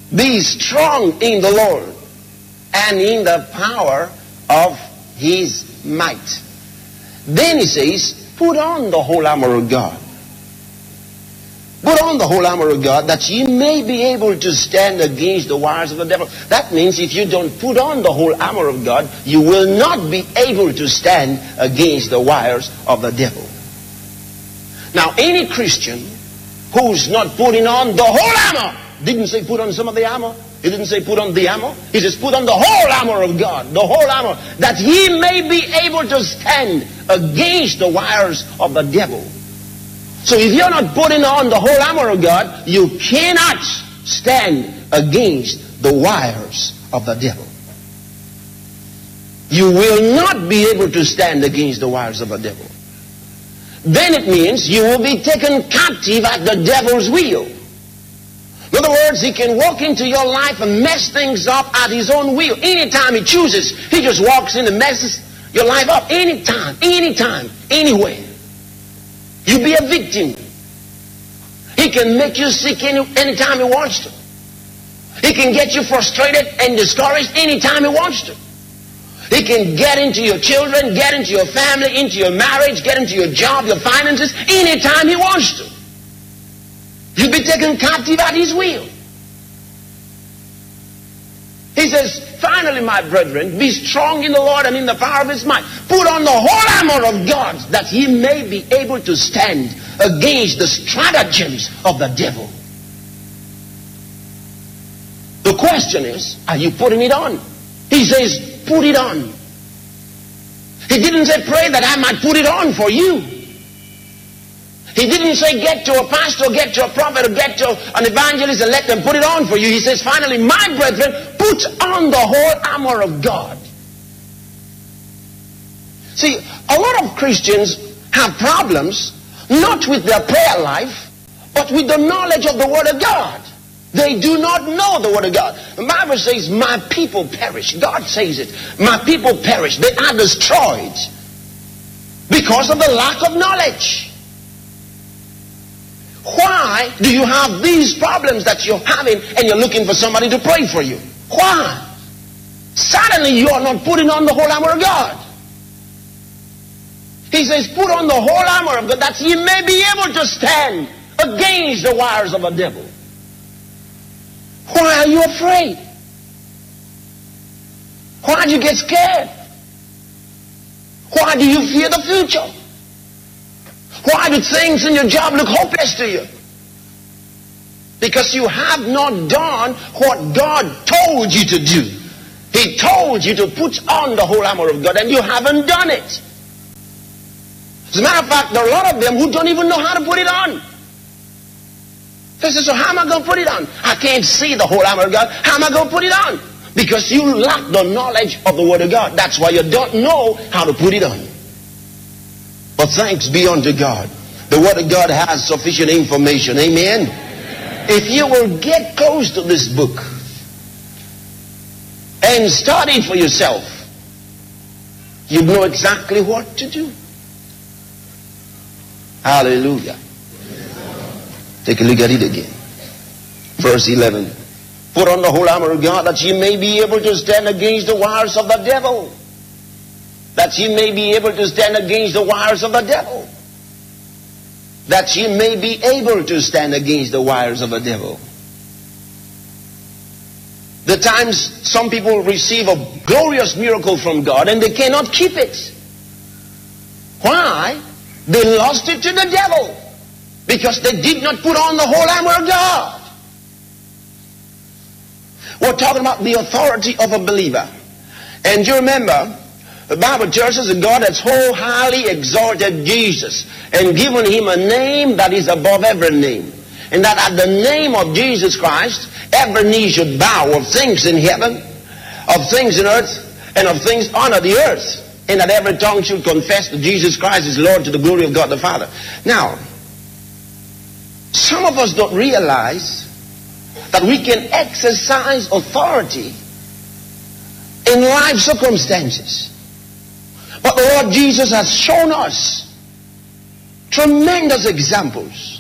Be strong in the Lord and in the power of His might. Then he says, put on the whole armor of God. Put on the whole armor of God that ye may be able to stand against the wiles of the devil. That means if you don't put on the whole armor of God, you will not be able to stand against the wiles of the devil. Now, any Christian who's not putting on the whole armor, didn't say put on some of the armor. He didn't say put on the armor. He says put on the whole armor of God. The whole armor. That he may be able to stand against the wiles of the devil. So if you're not putting on the whole armor of God, you cannot stand against the wiles of the devil. You will not be able to stand against the wiles of the devil. Then it means you will be taken captive at the devil's will. In other words, he can walk into your life and mess things up at his own will. Anytime he chooses, he just walks in and messes your life up. Anytime, anywhere. You be a victim. He can make you sick anytime he wants to. He can get you frustrated and discouraged anytime he wants to. He can get into your children, get into your family, into your marriage, get into your job, your finances, anytime he wants to. You'll be taken captive at his will. He says, finally, my brethren, be strong in the Lord and in the power of His might. Put on the whole armor of God that ye may be able to stand against the stratagems of the devil. The question is, are you putting it on? He says, put it on. He didn't say, pray that I might put it on for you. He didn't say, get to a pastor, get to a prophet, or get to an evangelist and let them put it on for you. He says, finally, my brethren, put on the whole armor of God. See, a lot of Christians have problems, not with their prayer life, but with the knowledge of the Word of God. They do not know the Word of God. The Bible says, my people perish. God says it. My people perish. They are destroyed because of the lack of knowledge. Why do you have these problems that you're having and you're looking for somebody to pray for you? Why? Suddenly you are not putting on the whole armor of God. He says, put on the whole armor of God that ye may be able to stand against the wiles of the devil. Why are you afraid? Why do you get scared? Why do you fear the future? Why do things in your job look hopeless to you? Because you have not done what God told you to do. He told you to put on the whole armor of God and you haven't done it. As a matter of fact, there are a lot of them who don't even know how to put it on. They say, so how am I going to put it on? I can't see the whole armor of God. How am I going to put it on? Because you lack the knowledge of the Word of God. That's why you don't know how to put it on. But thanks be unto God. The Word of God has sufficient information. Amen? If you will get close to this book and study for yourself, you know exactly what to do. Hallelujah. Take a look at it again. Verse 11. Put on the whole armor of God that ye may be able to stand against the wiles of the devil. That ye may be able to stand against the wiles of the devil. That ye may be able to stand against the wiles of the devil. The times some people receive a glorious miracle from God and they cannot keep it. Why? They lost it to the devil. Because they did not put on the whole armor of God. We're talking about the authority of a believer. And you remember, the Bible tells us that God has so highly exalted Jesus and given him a name that is above every name. And that at the name of Jesus Christ, every knee should bow of things in heaven, of things in earth, and of things under the earth. And that every tongue should confess that Jesus Christ is Lord to the glory of God the Father. Now, some of us don't realize that we can exercise authority in life circumstances. But the Lord Jesus has shown us tremendous examples